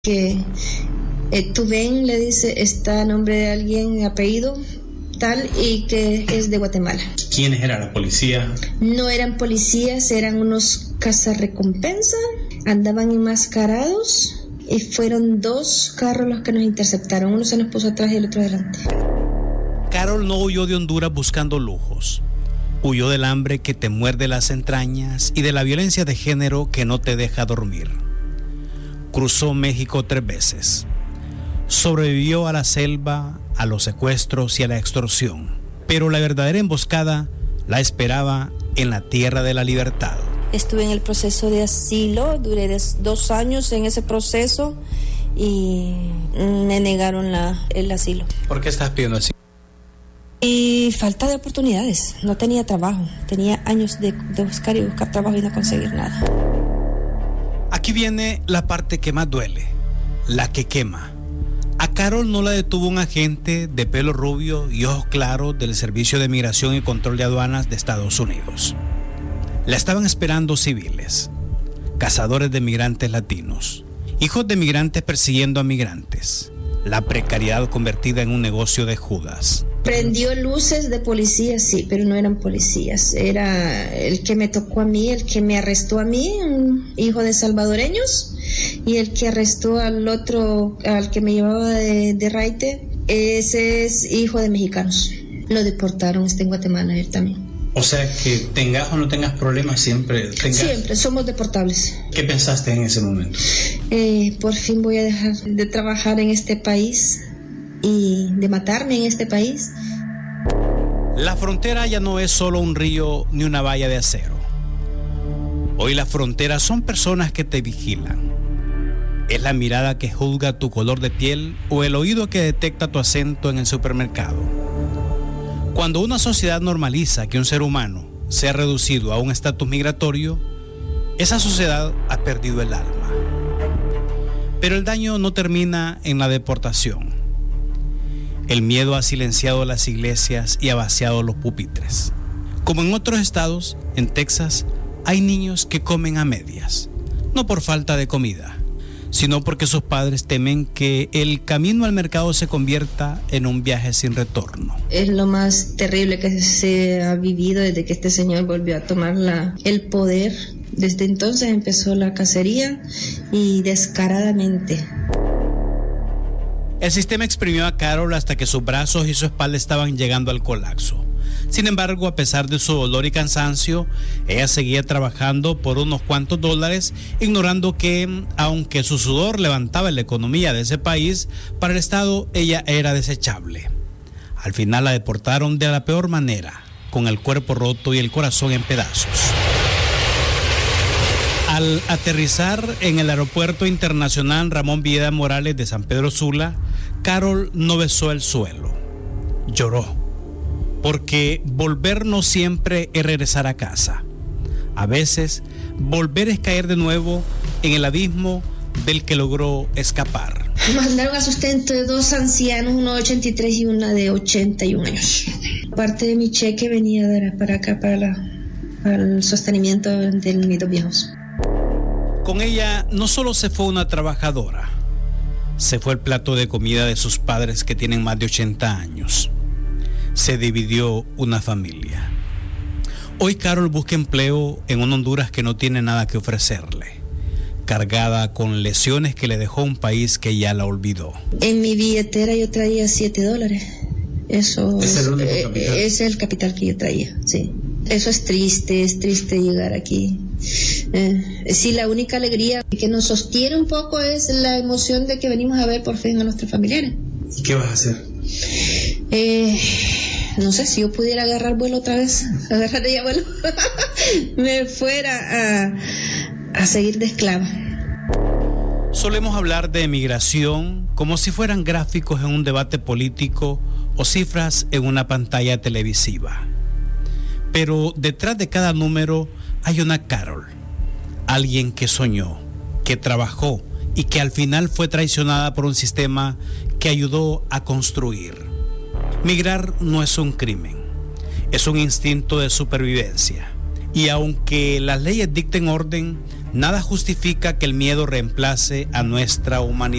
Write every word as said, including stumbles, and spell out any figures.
que eh, tu ven, le dice, está a nombre de alguien, apellido tal, y que es de Guatemala. ¿Quiénes eran la policía? No eran policías, eran unos cazarrecompensa, andaban enmascarados y fueron dos carros los que nos interceptaron. Uno se nos puso atrás y el otro adelante. Carol no huyó de Honduras buscando lujos. Huyó del hambre que te muerde las entrañas y de la violencia de género que no te deja dormir. Cruzó México tres veces. Sobrevivió a la selva, a los secuestros y a la extorsión. Pero la verdadera emboscada la esperaba en la tierra de la libertad. Estuve en el proceso de asilo, duré dos años en ese proceso y me negaron la, el asilo. ¿Por qué estás pidiendo asilo? Y falta de oportunidades, no tenía trabajo, tenía años de, de buscar y buscar trabajo y no conseguir nada. Aquí viene la parte que más duele, la que quema. A Carol no la detuvo un agente de pelo rubio y ojos claros del Servicio de Migración y Control de Aduanas de Estados Unidos. La estaban esperando civiles, cazadores de migrantes latinos, hijos de migrantes persiguiendo a migrantes. La precariedad convertida en un negocio de Judas. Prendió luces de policías, sí, pero no eran policías. Era el que me tocó a mí, el que me arrestó a mí, un hijo de salvadoreños, y el que arrestó al otro, al que me llevaba de, de raite, ese es hijo de mexicanos. Lo deportaron, está en Guatemala él también. O sea que tengas o no tengas problemas, siempre tengas... Siempre, somos deportables. ¿Qué pensaste en ese momento? Eh, por fin voy a dejar de trabajar en este país y de matarme en este país. La frontera ya no es solo un río ni una valla de acero. Hoy las fronteras son personas que te vigilan. Es la mirada que juzga tu color de piel o el oído que detecta tu acento en el supermercado. Cuando una sociedad normaliza que un ser humano sea reducido a un estatus migratorio, esa sociedad ha perdido el alma. Pero el daño no termina en la deportación. El miedo ha silenciado las iglesias y ha vaciado los pupitres. Como en otros estados, en Texas, hay niños que comen a medias, no por falta de comida, sino porque sus padres temen que el camino al mercado se convierta en un viaje sin retorno. Es lo más terrible que se ha vivido desde que este señor volvió a tomar la, el poder. Desde entonces empezó la cacería y descaradamente. El sistema exprimió a Carol hasta que sus brazos y su espalda estaban llegando al colapso. Sin embargo, a pesar de su dolor y cansancio, ella seguía trabajando por unos cuantos dólares, ignorando que, aunque su sudor levantaba la economía de ese país, para el Estado ella era desechable. Al final la deportaron de la peor manera, con el cuerpo roto y el corazón en pedazos. Al aterrizar en el Aeropuerto Internacional Ramón Villeda Morales de San Pedro Sula, Carol no besó el suelo, lloró. Porque volver no siempre es regresar a casa. A veces, volver es caer de nuevo en el abismo del que logró escapar. Mandaron a sustento de dos ancianos, uno de ochenta y tres y una de ochenta y un años. Parte de mi cheque venía de para acá, para, la, para el sostenimiento de mis dos viejos. Con ella no solo se fue una trabajadora, se fue el plato de comida de sus padres que tienen más de ochenta años. Se dividió una familia. Hoy Carol busca empleo en una Honduras que no tiene nada que ofrecerle, cargada con lesiones que le dejó un país que ya la olvidó. En mi billetera yo traía siete dólares. Eso ¿Es el único eh, capital? Es el capital que yo traía, sí. Eso es triste, es triste llegar aquí. Eh, sí, la única alegría que nos sostiene un poco es la emoción de que venimos a ver por fin a nuestros familiares. ¿Y qué vas a hacer? Eh, no sé, si yo pudiera agarrar vuelo otra vez, agarrar ya vuelo, me fuera a, a seguir de esclava. Solemos hablar de emigración como si fueran gráficos en un debate político o cifras en una pantalla televisiva. Pero detrás de cada número hay una Carol, alguien que soñó, que trabajó y que al final fue traicionada por un sistema que ayudó a construir. Migrar no es un crimen, es un instinto de supervivencia. Y aunque las leyes dicten orden, Nada justifica que el miedo reemplace a nuestra humanidad.